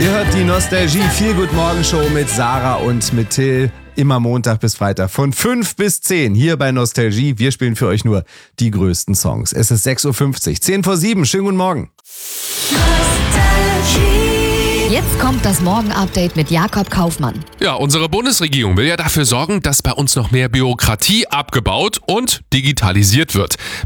Ihr hört die Nostalgie Feel Good Morgen Show mit Sarah und mit Till. Immer Montag bis Freitag von 5 bis 10 hier bei Nostalgie. Wir spielen für euch nur die größten Songs. Es ist 6.50 Uhr, 10 vor 7. Schönen guten Morgen. Jetzt kommt das Morgen-Update mit Jakob Kaufmann. Ja, unsere Bundesregierung will ja dafür sorgen, dass bei uns noch mehr Bürokratie abgebaut und digitalisiert wird.